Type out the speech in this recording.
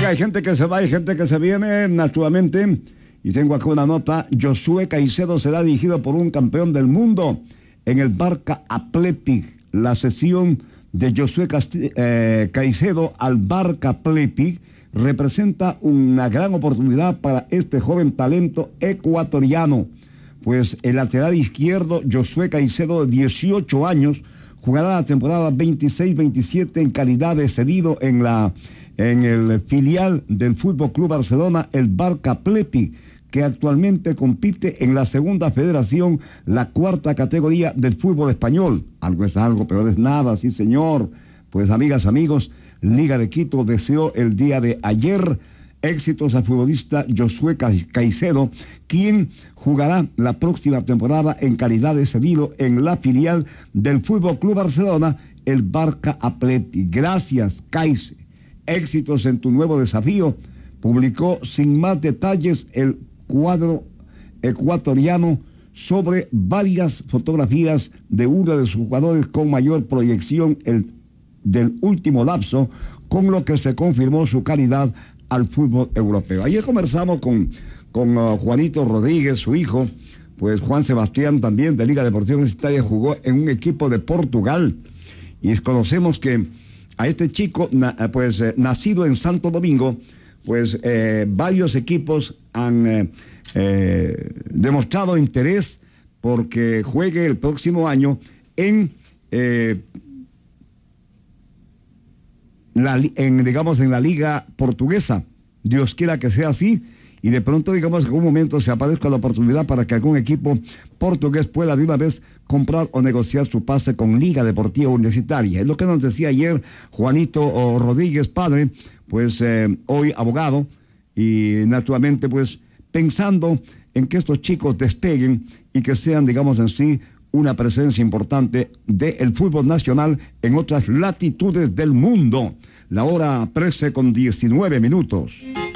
Oiga, hay gente que se va, hay gente que se viene, naturalmente. Y tengo aquí una nota. Josué Caicedo será dirigido por un campeón del mundo en el Barca Athletic. La cesión de Josué Caicedo al Barca Athletic representa una gran oportunidad para este joven talento ecuatoriano. Pues el lateral izquierdo Josué Caicedo, de 18 años, jugará la temporada 26-27 en calidad de cedido en el filial del Fútbol Club Barcelona, el Barca Athletic, que actualmente compite en la segunda federación, la cuarta categoría del fútbol español. Algo es algo, pero es nada, sí señor. Pues amigas, amigos, Liga de Quito deseó el día de ayer éxitos al futbolista Josué Caicedo, quien jugará la próxima temporada en calidad de cedido en la filial del Fútbol Club Barcelona, el Barca Athletic. Gracias, Caice. Éxitos en tu nuevo desafío. Publicó sin más detalles el cuadro ecuatoriano sobre varias fotografías de uno de sus jugadores con mayor proyección del último lapso, con lo que se confirmó su calidad al fútbol europeo. Ayer conversamos con Juanito Rodríguez, su hijo, pues Juan Sebastián también de Liga Deportiva Universitaria, jugó en un equipo de Portugal, y conocemos que a este chico, nacido en Santo Domingo, pues varios equipos han demostrado interés porque juegue el próximo año en la liga portuguesa. Dios quiera que sea así, y de pronto, digamos, en algún momento se aparezca la oportunidad para que algún equipo portugués pueda de una vez comprar o negociar su pase con Liga Deportiva Universitaria. Es lo que nos decía ayer Juanito Rodríguez, padre, pues hoy abogado, y naturalmente pues pensando en que estos chicos despeguen y que sean, digamos en sí, una presencia importante del fútbol nacional en otras latitudes del mundo. La hora 13:19.